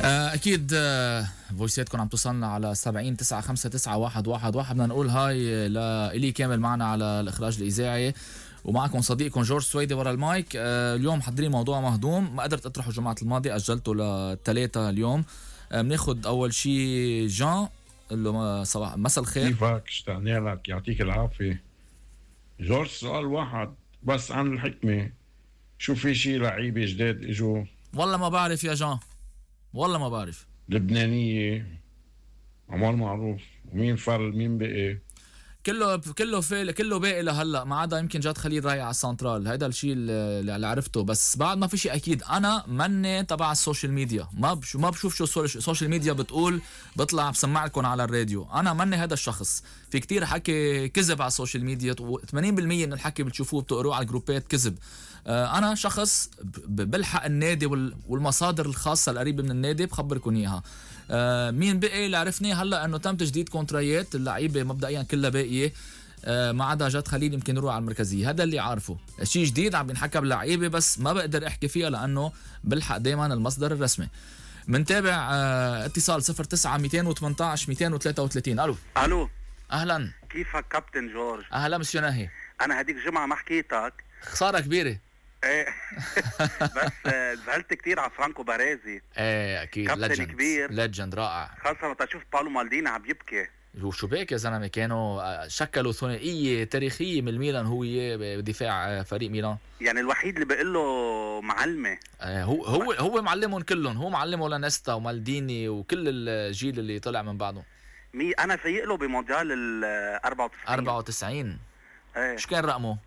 اكيد. فويساتكم عم توصلنا على 70 9 5 9 1 1 1. بدنا نقول هاي لإلي كامل معنا على الاخراج الاذاعي، ومعكم صديقكم جورج سويدي ورا المايك. اليوم حضرين موضوع مهضوم، ما قدرت اطرحه الجمعه الماضيه، اجلته للثلاثة اليوم. بناخد اول شيء جان، له صباح مساء الخير. كيفك؟ اشتقنا لك، يعطيك العافية. جورج، سؤال واحد بس عن الحكمة، شو في شي لعيبة جداد اجوا؟ والله ما بعرف يا جان، والله ما بعرف. لبنانية عمر معروف، ومين فل مين بقي؟ كله باقي لهلا، ما عدا يمكن جاد خليل رايح على السنترال. هيدا الشيء اللي عرفته، بس بعد ما في شيء اكيد. انا مني تبع السوشيال ميديا، ما بشوف شو السوشيال ميديا بتقول، بطلع بسمع لكم على الراديو. انا مني هذا الشخص. في كتير حكي كذب على السوشيال ميديا، 80% من الحكي بتشوفوه بتقروه على الجروبات كذب. انا شخص بلحق النادي والمصادر الخاصه القريبه من النادي بخبركم اياها. مين بقي اللي عرفني هلا انه تم تجديد كونترايات اللعيبه مبدئيا كلها باقيه، ما عدا جاد خليل يمكن يروح على المركزيه. هذا اللي عارفه. شيء جديد عم بينحكى باللعيبه، بس ما بقدر احكي فيها لانه بلحق دائما المصدر الرسمي. منتابع اتصال 09 218 233. الو. اهلا، كيفك كابتن جورج؟ اهلا مسيو ناهي. انا هديك جمعه ما حكيتك، خساره كبيره. ايه بس زعلت كتير على فرانكو باريزي. ايه اكيد، كابتن كبير، ليجند رائع. خاصه وقت اشوف باولو مالديني عم يبكي. شو بيك يا زلمه، كانوا شكلوا ثنائيه تاريخيه من الميلان، هو بدفاع فريق ميلان. يعني الوحيد اللي بقول له معلمه. هو معلمهم كلهم، هو معلمه لانيستا ومالديني وكل الجيل اللي طلع من بعده. انا فايق له بمونديال ال 94. ايه. شو كان رقمه؟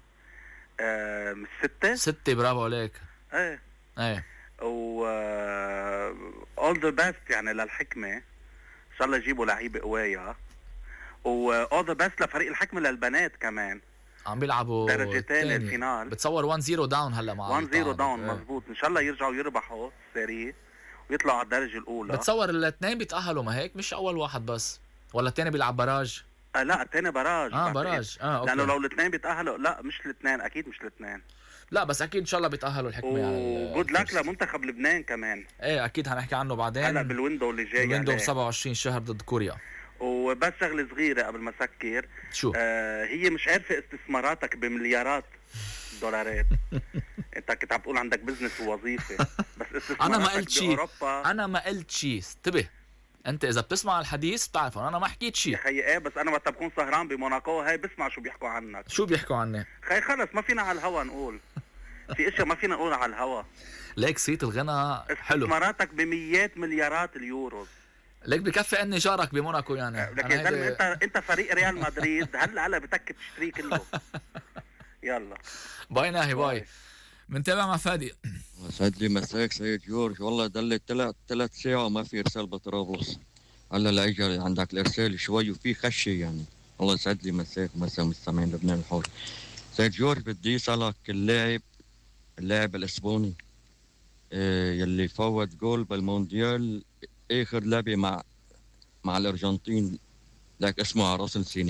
6. برافو عليك. ايه و all the best يعني للحكمه، ان شاء الله يجيبوا لعيبه قوايا، و all the best لفريق الحكمه للبنات كمان، عم بيلعبوا درجه ثانيه الفينال. بتصور 1-0 داون هلا مع 1-0 داون. مزبوط، ان شاء الله يرجعوا يربحوا السيري ويطلعوا على الدرجه الاولى. بتصور الاثنين بيتاهلوا، ما هيك؟ مش اول واحد بس، ولا الثاني بيلعب براج؟ لا الثاني براج. براج. أوكي. لانه لو الاثنين بيتاهلوا، لا مش الاثنين، اكيد مش الاثنين. لا بس اكيد ان شاء الله بيتاهلوا الحكمه. وجود لك لمنتخب لبنان كمان. ايه اكيد هنحكي عنه بعدين، هلا بالويندو اللي جاي، الويندو 27 شهر ضد كوريا. وبس شغله صغيره قبل ما اسكر. شو؟ هي مش عارفه استثماراتك بمليارات دولارات. انت كنت عم تقول عندك بزنس ووظيفه، بس استثماراتك انا ما قلت شيء. باوروبا. انا ما قلت شيء، انتبه. انت اذا بتسمع الحديث بتعرف انا ما حكيت شيء يا خيي. ايه بس انا وقت بكون سهران بموناكو هاي بسمع شو بيحكوا عنك. شو بيحكوا عني؟ خي خلص ما فينا على الهوا نقول. في اشياء ما فينا نقول على الهوا. ليك صيت الغنى حلو. استثماراتك بمئات مليارات اليورو. ليك بكفي اني جارك بموناكو يعني. لك يا زلمه، انت فريق ريال مدريد هلا بتك تشتريه كله. يلا باي ناهي باي. منتابع مع فادي. سعد لي مساك سيد جورج. والله دلت 3 ساعة وما في ارسال بطرابلس. هلا لاجى عندك الارسال شوي وفي خشي يعني. والله سعد لي مساك ومسا مستمعين لبنان الحول. سيد جورج بدي اسالك، اللاعب الاسباني يلي فوت جول بالمونديال اخر لعبه مع الارجنتين، لك اسمه على راس لساني.